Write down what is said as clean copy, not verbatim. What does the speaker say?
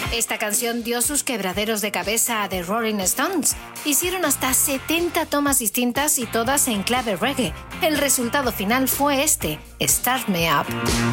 Esta canción dio sus quebraderos de cabeza a The Rolling Stones. Hicieron hasta 70 tomas distintas y todas en clave reggae. El resultado final fue este, Start Me Up.